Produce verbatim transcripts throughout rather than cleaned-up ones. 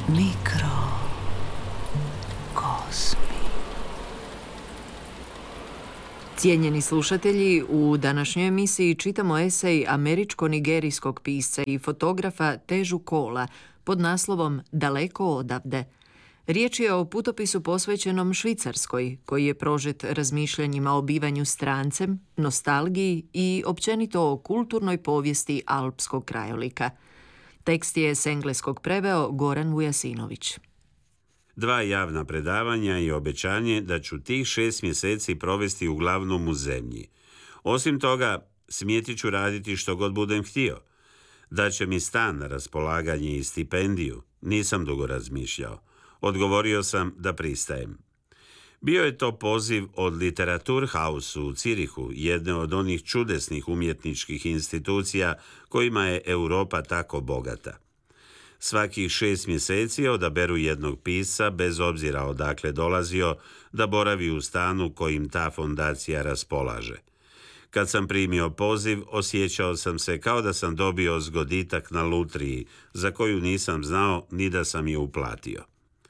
Mikrokosmi. Cijenjeni slušatelji, u današnjoj emisiji čitamo esej američko-nigerijskog pisca i fotografa Težu Kola pod naslovom Daleko odavde. Riječ je o putopisu posvećenom Švicarskoj, koji je prožet razmišljanjima o bivanju strancem, nostalgiji i općenito o kulturnoj povijesti alpskog krajolika. Tekst je s engleskog preveo Goran Vujasinović. Dva javna predavanja i obećanje da ću tih šest mjeseci provesti uglavnom u zemlji. Osim toga, smjeti ću raditi što god budem htio. Daće mi stan na raspolaganje i stipendiju. Nisam dugo razmišljao. Odgovorio sam da pristajem. Bio je to poziv od Literaturhaus u Cirihu, jedne od onih čudesnih umjetničkih institucija kojima je Europa tako bogata. Svakih šest mjeseci odaberu jednog pisca, bez obzira odakle dolazio, da boravi u stanu kojim ta fondacija raspolaže. Kad sam primio poziv, osjećao sam se kao da sam dobio zgoditak na lutriji, za koju nisam znao ni da sam je uplatio.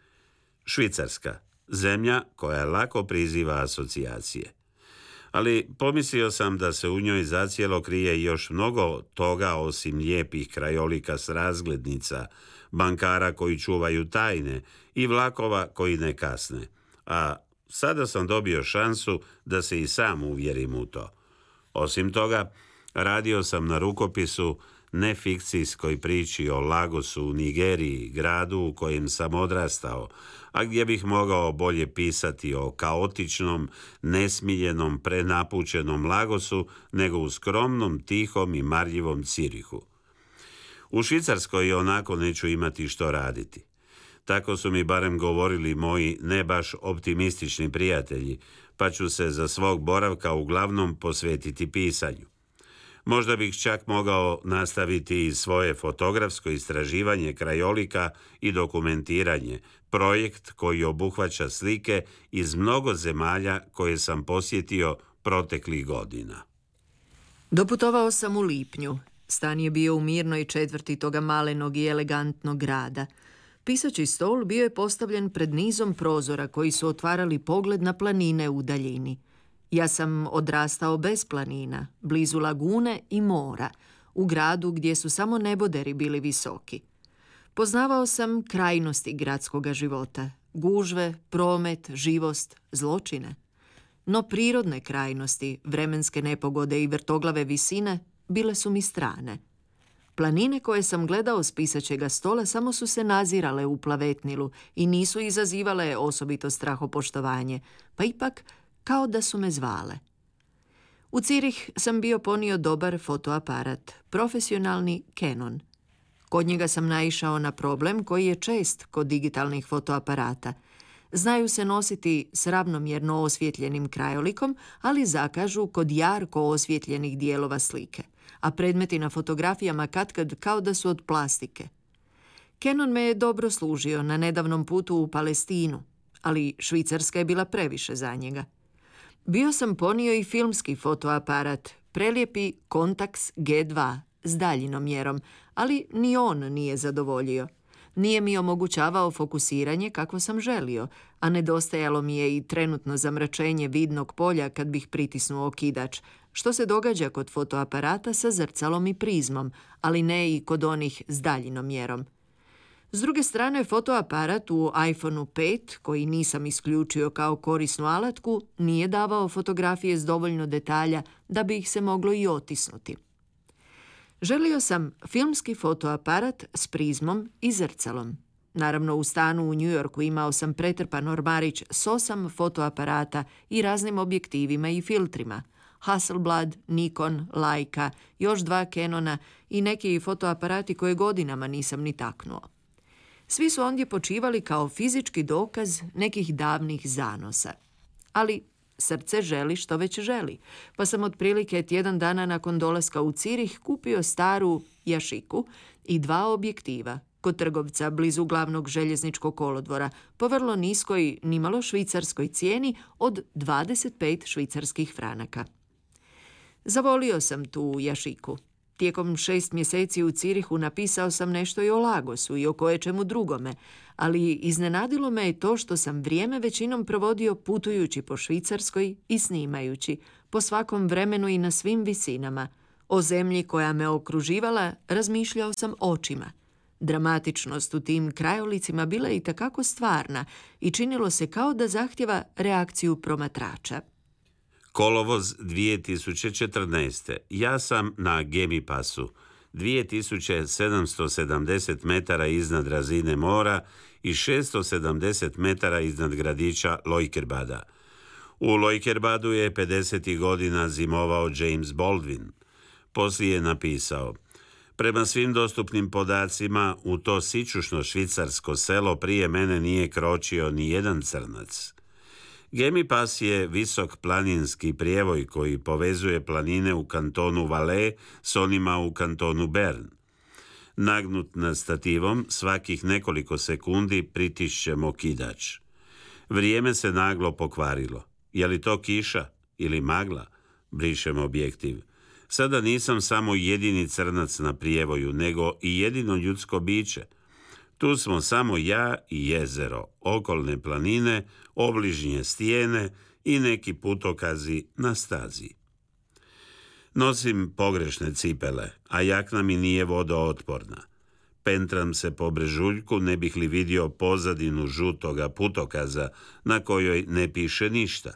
Švicarska, zemlja koja lako priziva asocijacije. Ali pomislio sam da se u njoj zacijelo krije još mnogo toga osim lijepih krajolika s razglednica, bankara koji čuvaju tajne i vlakova koji ne kasne. A sada sam dobio šansu da se i sam uvjerim u to. Osim toga, radio sam na rukopisu nefikcijskoj priči o Lagosu u Nigeriji, gradu u kojem sam odrastao, a gdje bih mogao bolje pisati o kaotičnom, nesmiljenom, prenapučenom Lagosu nego u skromnom, tihom i marljivom Cirihu. U Švicarskoj onako neću imati što raditi. Tako su mi barem govorili moji ne baš optimistični prijatelji, pa ću se za svog boravka uglavnom posvetiti pisanju. Možda bih čak mogao nastaviti i svoje fotografsko istraživanje krajolika i dokumentiranje, projekt koji obuhvaća slike iz mnogo zemalja koje sam posjetio proteklih godina. Doputovao sam u lipnju. Stan je bio u mirnoj četvrti toga malenog i elegantnog grada. Pisaći stol bio je postavljen pred nizom prozora koji su otvarali pogled na planine u daljini. Ja sam odrastao bez planina, blizu lagune i mora, u gradu gdje su samo neboderi bili visoki. Poznavao sam krajnosti gradskoga života, gužve, promet, živost, zločine. No prirodne krajnosti, vremenske nepogode i vrtoglave visine bile su mi strane. Planine koje sam gledao s pisaćega stola samo su se nazirale u plavetnilu i nisu izazivale osobito strahopoštovanje, pa ipak kao da su me zvale. U Cirih sam bio ponio dobar fotoaparat, profesionalni Canon. Kod njega sam naišao na problem koji je čest kod digitalnih fotoaparata. Znaju se nositi s ravnomjerno osvjetljenim krajolikom, ali zakažu kod jarko osvjetljenih dijelova slike, a predmeti na fotografijama katkad kao da su od plastike. Canon me je dobro služio na nedavnom putu u Palestinu, ali Švicarska je bila previše za njega. Bio sam ponio i filmski fotoaparat, prelijepi Contax G dva s daljinomjerom, ali ni on nije zadovoljio. Nije mi omogućavao fokusiranje kako sam želio, a nedostajalo mi je i trenutno zamračenje vidnog polja kad bih pritisnuo okidač, što se događa kod fotoaparata sa zrcalom i prizmom, ali ne i kod onih s daljinomjerom. S druge strane, fotoaparat u iPhoneu pet, koji nisam isključio kao korisnu alatku, nije davao fotografije s dovoljno detalja da bi ih se moglo i otisnuti. Želio sam filmski fotoaparat s prizmom i zrcalom. Naravno, u stanu u New Yorku imao sam pretrpan ormarić s osam fotoaparata i raznim objektivima i filtrima. Hasselblad, Nikon, Leica, još dva Canona i neki fotoaparati koje godinama nisam ni taknuo. Svi su ondje počivali kao fizički dokaz nekih davnih zanosa. Ali srce želi što već želi, pa sam otprilike tjedan dana nakon dolaska u Cirih kupio staru Jašiku i dva objektiva kod trgovca blizu glavnog željezničkog kolodvora po vrlo niskoj, nimalo švicarskoj cijeni od dvadeset pet švicarskih franaka. Zavolio sam tu Jašiku. Tijekom šest mjeseci u Cirihu napisao sam nešto i o Lagosu i o koječemu drugome, ali iznenadilo me je to što sam vrijeme većinom provodio putujući po Švicarskoj i snimajući, po svakom vremenu i na svim visinama. O zemlji koja me okruživala razmišljao sam očima. Dramatičnost u tim krajolicima bila je itekako stvarna i činilo se kao da zahtjeva reakciju promatrača. Kolovoz dvije tisuće četrnaeste. Ja sam na Gemipasu, dvije tisuće sedamsto sedamdeset metara iznad razine mora i šesto sedamdeset metara iznad gradića Lojkerbada. U Lojkerbadu je pedesetih godina zimovao James Baldwin. Poslije je napisao: prema svim dostupnim podacima, u to sićušno švicarsko selo prije mene nije kročio ni jedan crnac. Gemipas je visok planinski prijevoj koji povezuje planine u kantonu Valais s onima u kantonu Bern. Nagnut nad stativom, svakih nekoliko sekundi pritišćemo kidač. Vrijeme se naglo pokvarilo. Je li to kiša ili magla? Brišem objektiv. Sada nisam samo jedini crnac na prijevoju, nego i jedino ljudsko biće. Tu smo samo ja i jezero, okolne planine, obližnje stijene i neki putokazi na stazi. Nosim pogrešne cipele, a jakna mi nije vodootporna. Pentram se po brežuljku, ne bih li vidio pozadinu žutoga putokaza na kojoj ne piše ništa.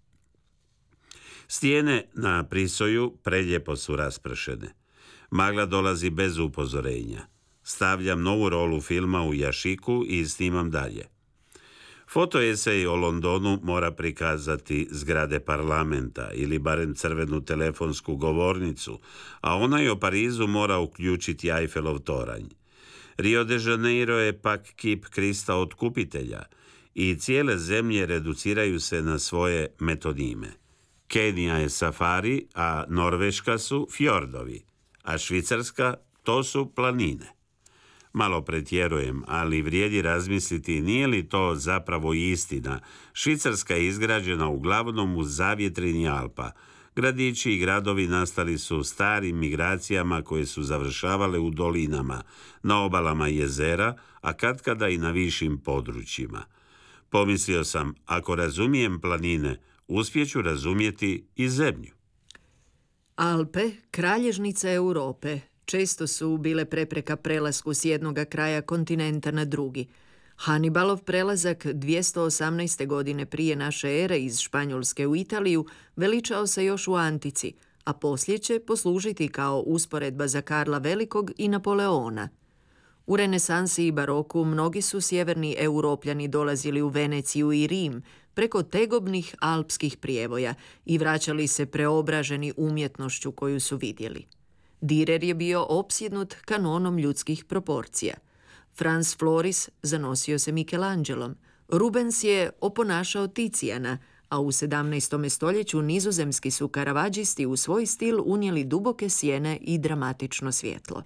Stijene na Prisoju preljepo su raspršene. Magla dolazi bez upozorenja. Stavljam novu rolu filma u jašiku i snimam dalje. Fotoesej o Londonu mora prikazati zgrade parlamenta ili barem crvenu telefonsku govornicu, a onaj o Parizu mora uključiti Eiffelov toranj. Rio de Janeiro je pak kip Krista Otkupitelja i cijele zemlje reduciraju se na svoje metonime. Kenija je safari, a Norveška su fjordovi, a Švicarska to su planine. Malo pretjerujem, ali vrijedi razmisliti nije li to zapravo istina. Švicarska je izgrađena uglavnom u zavjetrini Alpa. Gradići i gradovi nastali su starim migracijama koje su završavale u dolinama, na obalama jezera, a katkada i na višim područjima. Pomislio sam, ako razumijem planine, uspjeću razumjeti i zemlju. Alpe, kralježnica Europe, često su bile prepreka prelasku s jednoga kraja kontinenta na drugi. Hannibalov prelazak dvjesto osamnaeste. godine prije naše ere iz Španjolske u Italiju veličao se još u antici, a poslije će poslužiti kao usporedba za Karla Velikog i Napoleona. U renesansi i baroku mnogi su sjeverni Europljani dolazili u Veneciju i Rim preko tegobnih alpskih prijevoja i vraćali se preobraženi umjetnošću koju su vidjeli. Dürer je bio opsjednut kanonom ljudskih proporcija. Franz Floris zanosio se Michelangelom. Rubens je oponašao Ticijana, a u sedamnaestom. stoljeću nizozemski su karavadžisti u svoj stil unijeli duboke sjene i dramatično svjetlo.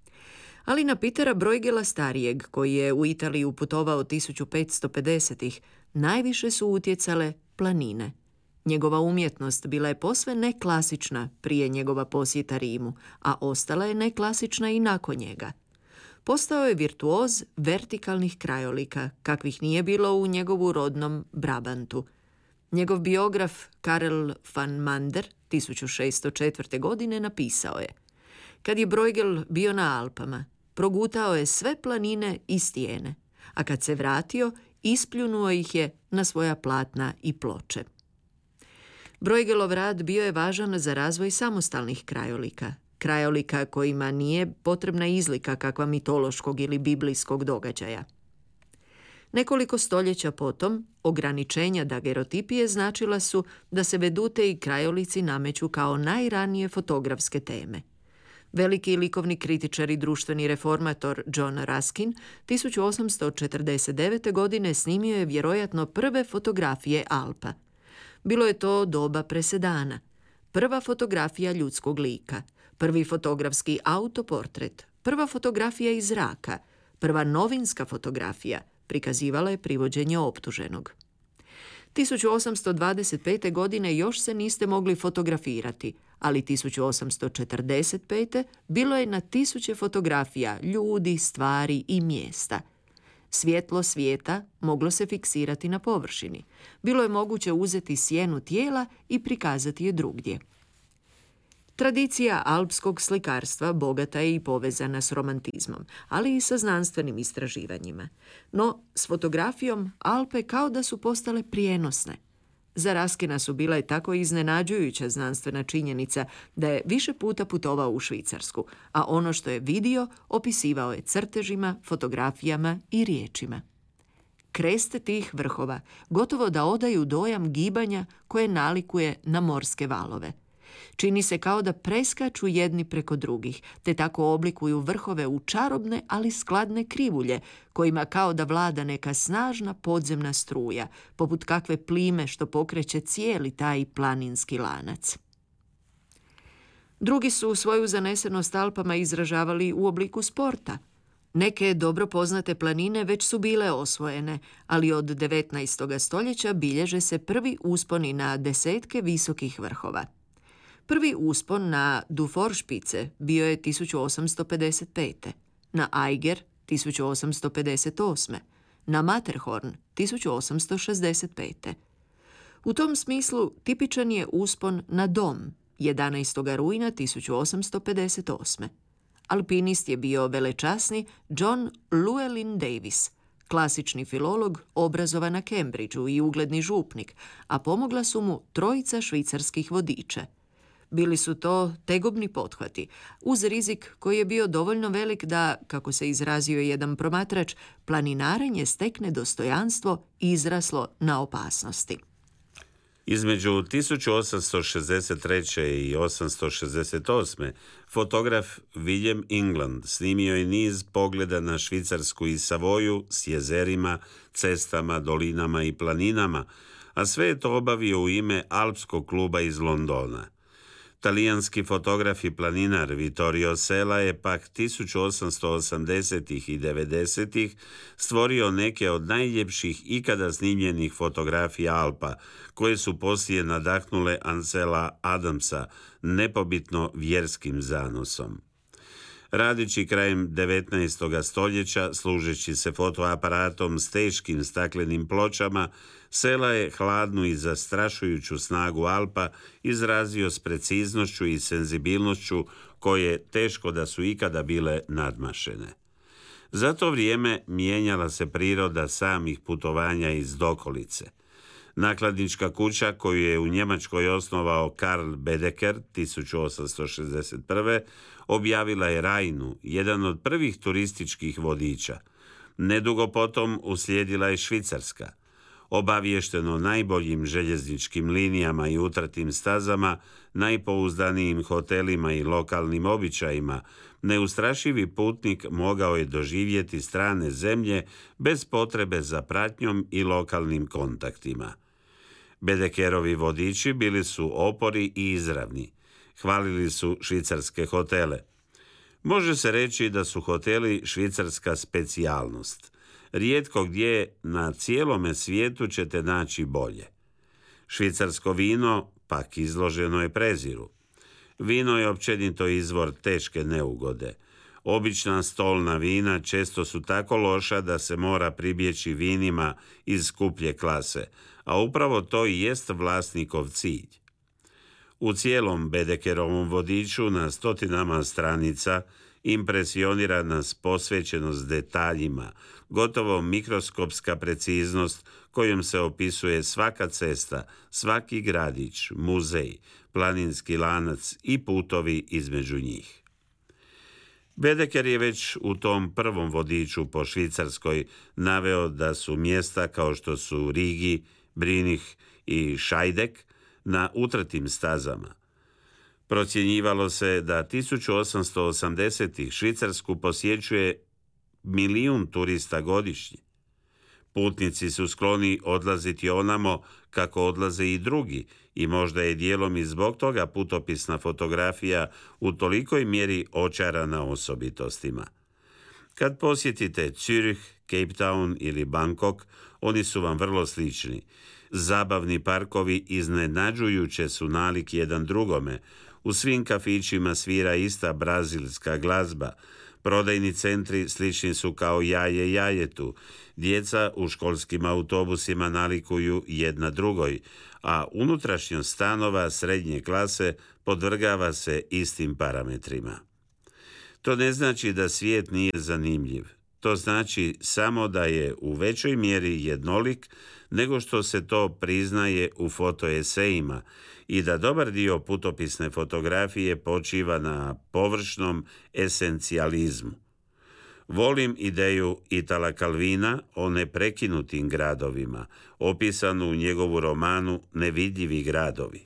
Ali na Petera Bruegela starijeg, koji je u Italiju putovao tisuću petsto pedesetih, najviše su utjecale planine. Njegova umjetnost bila je posve neklasična prije njegova posjeta Rimu, a ostala je neklasična i nakon njega. Postao je virtuoz vertikalnih krajolika, kakvih nije bilo u njegovu rodnom Brabantu. Njegov biograf Karel van Mander tisuću šesto četvrte. godine napisao je: kad je Bruegel bio na Alpama, progutao je sve planine i stijene, a kad se vratio, ispljunuo ih je na svoja platna i ploče. Bruegelov rad bio je važan za razvoj samostalnih krajolika, krajolika kojima nije potrebna izlika kakva mitološkog ili biblijskog događaja. Nekoliko stoljeća potom, ograničenja dagerotipije značila su da se vedute i krajolici nameću kao najranije fotografske teme. Veliki likovni kritičar i društveni reformator John Ruskin tisuću osamsto četrdeset devete. godine snimio je vjerojatno prve fotografije Alpa. Bilo je to doba presedana. Prva fotografija ljudskog lika, prvi fotografski autoportret, prva fotografija iz zraka, prva novinska fotografija prikazivala je privođenje optuženog. tisuću osamsto dvadeset pete. godine još se niste mogli fotografirati, ali tisuću osamsto četrdeset pete. bilo je na tisuće fotografija ljudi, stvari i mjesta. Svjetlo svijeta moglo se fiksirati na površini. Bilo je moguće uzeti sjenu tijela i prikazati je drugdje. Tradicija alpskog slikarstva bogata je i povezana s romantizmom, ali i sa znanstvenim istraživanjima. No, s fotografijom Alpe kao da su postale prijenosne. Za Raskina su bila je tako iznenađujuća znanstvena činjenica da je više puta putovao u Švicarsku, a ono što je vidio opisivao je crtežima, fotografijama i riječima. Kreste tih vrhova gotovo da odaju dojam gibanja koje nalikuje na morske valove. Čini se kao da preskaču jedni preko drugih, te tako oblikuju vrhove u čarobne, ali skladne krivulje, kojima kao da vlada neka snažna podzemna struja, poput kakve plime što pokreće cijeli taj planinski lanac. Drugi su svoju zanesenost Alpama izražavali u obliku sporta. Neke dobro poznate planine već su bile osvojene, ali od devetnaestog stoljeća bilježe se prvi usponi na desetke visokih vrhova. Prvi uspon na Duforšpice bio je tisuću osamsto pedeset pete. Na Eiger tisuću osamsto pedeset osme. Na Matterhorn tisuću osamsto šezdeset pete. U tom smislu tipičan je uspon na Dom jedanaestog rujna tisuću osamsto pedeset osme. Alpinist je bio velečasni John Llewellyn Davis, klasični filolog obrazovan na Cambridgeu i ugledni župnik, a pomogla su mu trojica švicarskih vodiča. Bili su to tegobni pothvati, uz rizik koji je bio dovoljno velik da, kako se izrazio jedan promatrač, planinarenje stekne dostojanstvo izraslo na opasnosti. Između tisuću osamsto šezdeset treće. i osamsto šezdeset osme. fotograf William England snimio je niz pogleda na Švicarsku i Savoju s jezerima, cestama, dolinama i planinama, a sve je to obavio u ime Alpskog kluba iz Londona. Talijanski fotograf i planinar Vittorio Sela je pak tisuću osamsto osamdesetih. i devedesetih. stvorio neke od najljepših ikada snimljenih fotografija Alpa, koje su poslije nadahnule Ansela Adamsa nepobitno vjerskim zanosom. Radići krajem devetnaestog stoljeća, služeći se fotoaparatom s teškim staklenim pločama, Sela je hladnu i zastrašujuću snagu Alpa izrazio s preciznošću i senzibilnošću koje teško da su ikada bile nadmašene. Za to vrijeme mijenjala se priroda samih putovanja iz dokolice. Nakladnička kuća koju je u Njemačkoj osnovao Karl Baedeker tisuću osamsto šezdeset prve. objavila je Rajnu, jedan od prvih turističkih vodiča. Nedugo potom uslijedila je Švicarska. Obavješteno najboljim željezničkim linijama i utratim stazama, najpouzdanijim hotelima i lokalnim običajima, neustrašivi putnik mogao je doživjeti strane zemlje bez potrebe za pratnjom i lokalnim kontaktima. Baedekerovi vodiči bili su opori i izravni. Hvalili su švicarske hotele. Može se reći da su hoteli švicarska specijalnost. Rijetko gdje na cijelome svijetu ćete naći bolje. Švicarsko vino pak izloženo je preziru. Vino je općenito izvor teške neugode. Obična stolna vina često su tako loša da se mora pribjeći vinima iz skuplje klase, a upravo to i jest vlasnikov cilj. U cijelom Baedekerovom vodiču na stotinama stranica impresionira nas posvećenost detaljima, gotovo mikroskopska preciznost kojom se opisuje svaka cesta, svaki gradić, muzej, planinski lanac i putovi između njih. Baedeker je već u tom prvom vodiču po Švicarskoj naveo da su mjesta kao što su Rigi, Brinih i Šajdek na utratim stazama. Procjenjivalo se da tisuću osamsto osamdesetih. Švicarsku posjećuje milijun turista godišnje. Putnici su skloni odlaziti onamo kako odlaze i drugi i možda je dijelom i zbog toga putopisna fotografija u tolikoj mjeri očarana osobitostima. Kad posjetite Zürich, Cape Town ili Bangkok, oni su vam vrlo slični. Zabavni parkovi iznenađujuće su nalik jedan drugome. U svim kafićima svira ista brazilska glazba. Prodajni centri slični su kao jaje jajetu. Djeca u školskim autobusima nalikuju jedna drugoj, a unutrašnjost stanova srednje klase podvrgava se istim parametrima. To ne znači da svijet nije zanimljiv. To znači samo da je u većoj mjeri jednolik nego što se to priznaje u fotoesejima i da dobar dio putopisne fotografije počiva na površnom esencijalizmu. Volim ideju Itala Calvina o neprekinutim gradovima, opisanu u njegovu romanu Nevidljivi gradovi.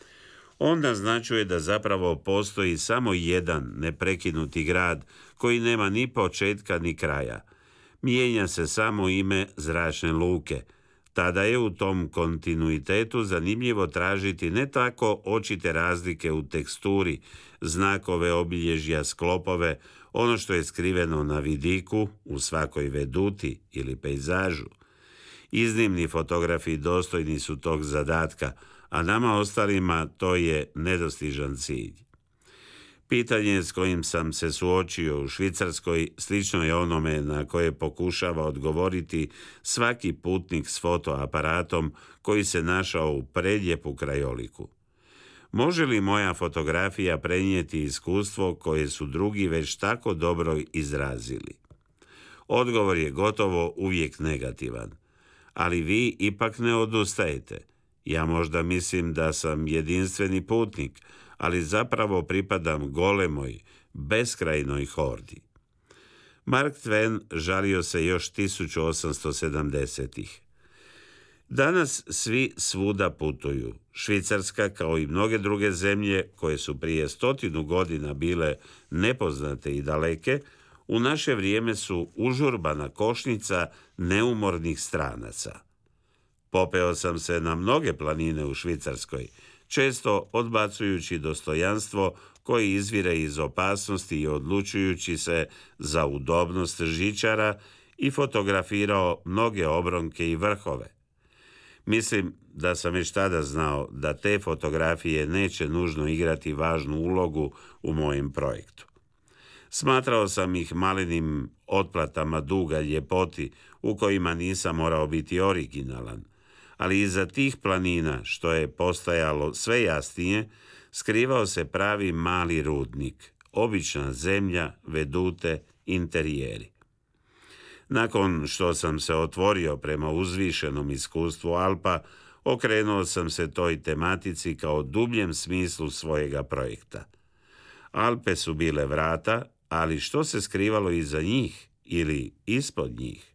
On naznačuje da zapravo postoji samo jedan neprekinuti grad koji nema ni početka ni kraja. Mijenja se samo ime zračne luke. Tada je u tom kontinuitetu zanimljivo tražiti ne tako očite razlike u teksturi, znakove, obilježja, sklopove, ono što je skriveno na vidiku, u svakoj veduti ili pejzažu. Iznimni fotografi dostojni su tog zadatka, a nama ostalima to je nedostižan cilj. Pitanje s kojim sam se suočio u Švicarskoj slično je onome na koje pokušava odgovoriti svaki putnik s fotoaparatom koji se našao u prelijepu krajoliku. Može li moja fotografija prenijeti iskustvo koje su drugi već tako dobro izrazili? Odgovor je gotovo uvijek negativan. Ali vi ipak ne odustajete. Ja možda mislim da sam jedinstveni putnik, ali zapravo pripadam golemoj, beskrajnoj hordi. Mark Twain žalio se još tisuću osamsto sedamdesetih. Danas svi svuda putuju. Švicarska, kao i mnoge druge zemlje koje su prije stotinu godina bile nepoznate i daleke, u naše vrijeme su užurbana košnica neumornih stranaca. Popeo sam se na mnoge planine u Švicarskoj, često odbacujući dostojanstvo koje izvire iz opasnosti i odlučujući se za udobnost žičara i fotografirao mnoge obronke i vrhove. Mislim da sam već tada znao da te fotografije neće nužno igrati važnu ulogu u mojem projektu. Smatrao sam ih malenim otplatama duga ljepoti u kojima nisam morao biti originalan, ali iza tih planina, što je postajalo sve jasnije, skrivao se pravi mali rudnik, obična zemlja, vedute, interijeri. Nakon što sam se otvorio prema uzvišenom iskustvu Alpa, okrenuo sam se toj tematici kao dubljem smislu svojega projekta. Alpe su bile vrata, ali što se skrivalo iza njih ili ispod njih?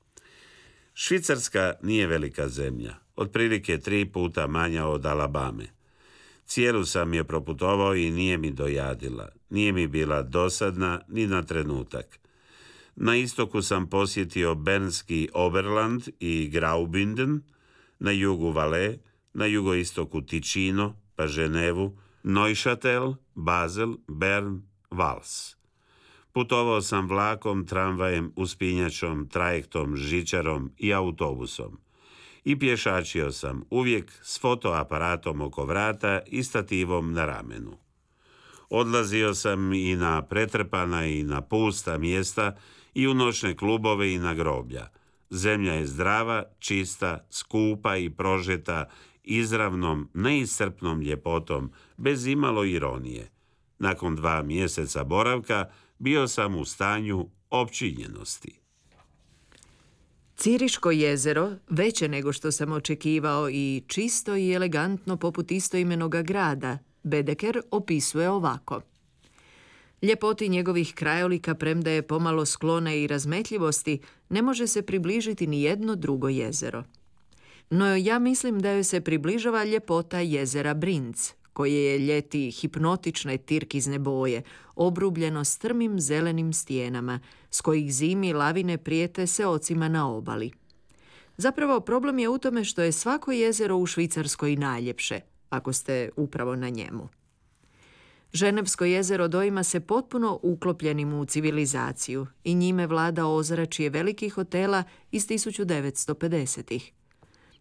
Švicarska nije velika zemlja, otprilike tri puta manja od Alabame. Cijelu sam je proputovao i nije mi dojadila, nije mi bila dosadna ni na trenutak. Na istoku sam posjetio Bernski Oberland i Graubünden, na jugu Valais, na jugoistoku Ticino, pa Ženevu, Neuchâtel, Basel, Bern, Vals. Putovao sam vlakom, tramvajem, uspinjačom, trajektom, žičarom i autobusom. I pješačio sam, uvijek s fotoaparatom oko vrata i stativom na ramenu. Odlazio sam i na pretrpana i na pusta mjesta i u noćne klubove i na groblja. Zemlja je zdrava, čista, skupa i prožeta izravnom, neiscrpnom ljepotom, bez imalo ironije. Nakon dva mjeseca boravka bio sam u stanju opčinjenosti. Ciriško jezero, veće nego što sam očekivao i čisto i elegantno poput istoimenoga grada, Bedeker opisuje ovako. Ljepoti njegovih krajolika, premda je pomalo sklona i razmetljivosti, ne može se približiti ni jedno drugo jezero. No ja mislim da joj se približava ljepota jezera Brinc, koje je ljeti hipnotične tirkizne boje, obrubljeno strmim zelenim stijenama, s kojih zimi lavine prijete seocima na obali. Zapravo, problem je u tome što je svako jezero u Švicarskoj najljepše, ako ste upravo na njemu. Ženevsko jezero doima se potpuno uklopljenim u civilizaciju i njime vlada ozračje velikih hotela iz tisuću devetsto pedesetih.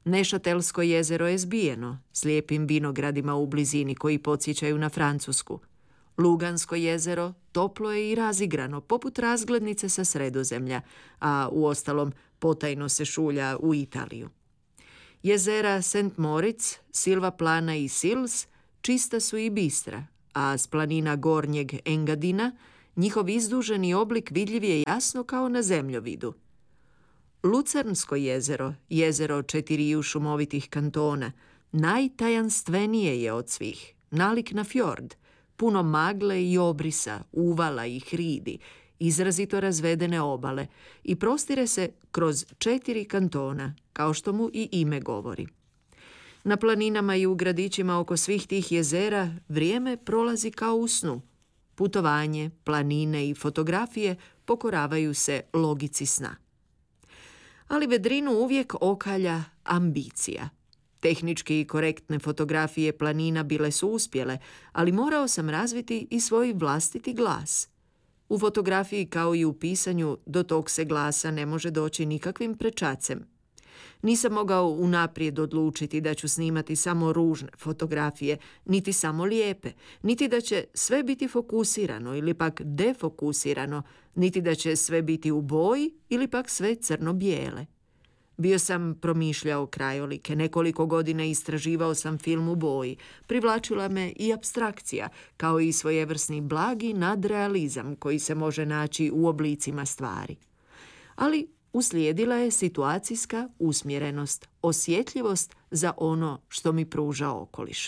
Nešatelsko jezero je zbijeno, s lijepim vinogradima u blizini koji podsjećaju na Francusku. Lugansko jezero toplo je i razigrano, poput razglednice sa Sredozemlja, a uostalom potajno se šulja u Italiju. Jezera Saint Moritz, Silva Plana i Sils čista su i bistra, a s planina Gornjeg Engadina njihov izduženi oblik vidljiv je jasno kao na zemljovidu. Lucernsko jezero, jezero četiriju šumovitih kantona, najtajanstvenije je od svih, nalik na fjord, puno magle i obrisa, uvala i hridi, izrazito razvedene obale i prostire se kroz četiri kantona, kao što mu i ime govori. Na planinama i u gradićima oko svih tih jezera vrijeme prolazi kao u snu. Putovanje, planine i fotografije pokoravaju se logici sna. Ali vedrinu uvijek okalja ambicija. Tehnički i korektne fotografije planina bile su uspjele, ali morao sam razviti i svoj vlastiti glas. U fotografiji kao i u pisanju do tog se glasa ne može doći nikakvim prečacem. Nisam mogao unaprijed odlučiti da ću snimati samo ružne fotografije, niti samo lijepe, niti da će sve biti fokusirano ili pak defokusirano, niti da će sve biti u boji ili pak sve crno-bijele. Bio sam promišljao krajolike, nekoliko godina istraživao sam film u boji, privlačila me i apstrakcija, kao i svojevrsni blagi nadrealizam koji se može naći u oblicima stvari. Ali uslijedila je situacijska usmjerenost, osjetljivost za ono što mi pruža okoliš.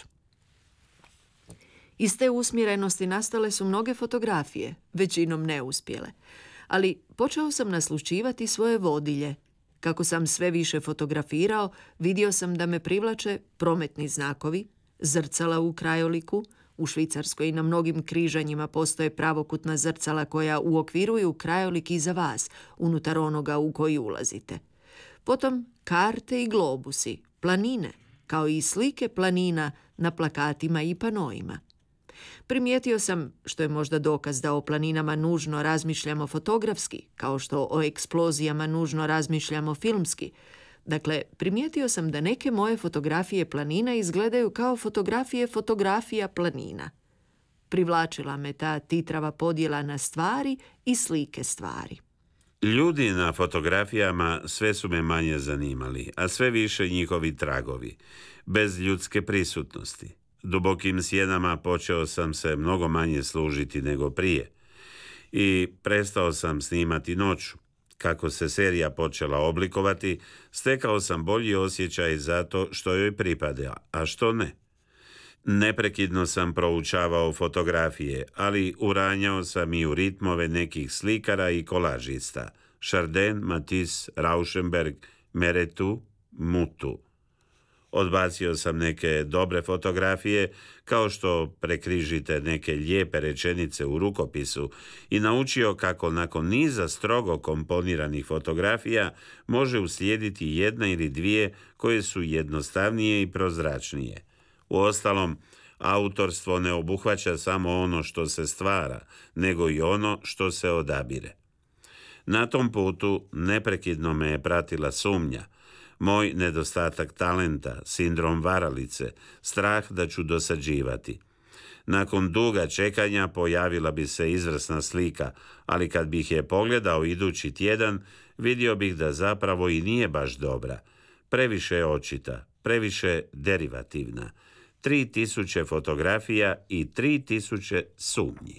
Iz te usmjerenosti nastale su mnoge fotografije, većinom neuspjele, ali počeo sam naslućivati svoje vodilje. Kako sam sve više fotografirao, vidio sam da me privlače prometni znakovi, zrcala u krajoliku. U Švicarskoj i na mnogim križanjima postoje pravokutna zrcala koja uokviruju krajolik iza vas, unutar onoga u koji ulazite. Potom karte i globusi, planine, kao i slike planina na plakatima i panoima. Primijetio sam, što je možda dokaz da o planinama nužno razmišljamo fotografski, kao što o eksplozijama nužno razmišljamo filmski. Dakle, primijetio sam da neke moje fotografije planina izgledaju kao fotografije fotografija planina. Privlačila me ta titrava podjela na stvari i slike stvari. Ljudi na fotografijama sve su me manje zanimali, a sve više njihovi tragovi, bez ljudske prisutnosti. Dubokim sjenama počeo sam se mnogo manje služiti nego prije i prestao sam snimati noću. Kako se serija počela oblikovati, stekao sam bolji osjećaj za to što joj pripada, a što ne. Neprekidno sam proučavao fotografije, ali uranjao sam i u ritmove nekih slikara i kolažista. Chardin, Matisse, Rauschenberg, Meretu, Mutu. Odbacio sam neke dobre fotografije, kao što prekrižite neke lijepe rečenice u rukopisu, i naučio kako nakon niza strogo komponiranih fotografija može uslijediti jedna ili dvije koje su jednostavnije i prozračnije. Uostalom, autorstvo ne obuhvaća samo ono što se stvara, nego i ono što se odabire. Na tom putu neprekidno me je pratila sumnja, moj nedostatak talenta, sindrom varalice, strah da ću dosađivati. Nakon duga čekanja pojavila bi se izvrsna slika, ali kad bih je pogledao idući tjedan, vidio bih da zapravo i nije baš dobra. Previše je očita, previše derivativna. Tri tisuće fotografija i tri tisuće sumnji.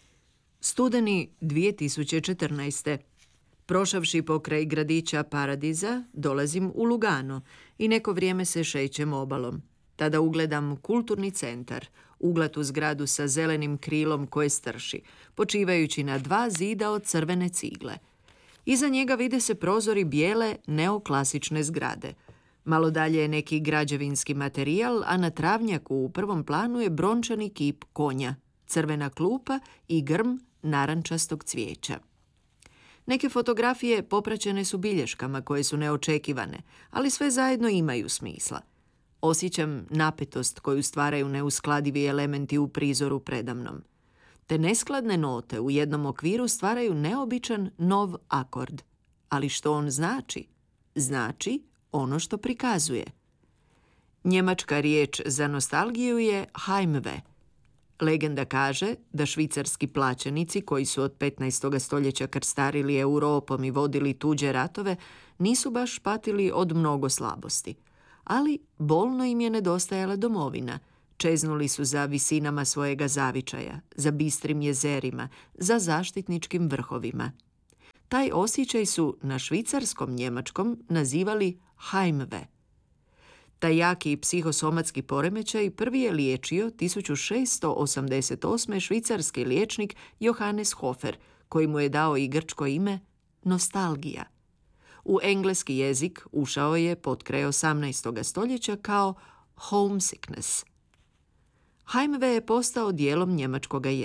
Studeni dvije tisuće četrnaeste. Prošavši pokraj gradića Paradiza, dolazim u Lugano i neko vrijeme se šećem obalom. Tada ugledam kulturni centar, uglatu zgradu sa zelenim krilom koje strši, počivajući na dva zida od crvene cigle. Iza njega vide se prozori bijele neoklasične zgrade. Malo dalje je neki građevinski materijal, a na travnjaku u prvom planu je brončani kip konja, crvena klupa i grm narančastog cvijeća. Neke fotografije popraćene su bilješkama koje su neočekivane, ali sve zajedno imaju smisla. Osjećam napetost koju stvaraju neuskladivi elementi u prizoru predamnom. Te neskladne note u jednom okviru stvaraju neobičan nov akord. Ali što on znači? Znači ono što prikazuje. Njemačka riječ za nostalgiju je Heimweh. Legenda kaže da švicarski plaćenici koji su od petnaestog stoljeća krstarili Europom i vodili tuđe ratove nisu baš patili od mnogo slabosti. Ali bolno im je nedostajala domovina. Čeznuli su za visinama svojega zavičaja, za bistrim jezerima, za zaštitničkim vrhovima. Taj osjećaj su na švicarskom njemačkom nazivali Heimweh. Taj jaki psihosomatski poremećaj prvi je liječio tisuću šesto osamdeset osme švicarski liječnik Johannes Hofer, koji mu je dao i grčko ime nostalgija. U engleski jezik ušao je potkraj osamnaestog stoljeća kao homesickness. Heimweh je postao dijelom njemačkog jezika.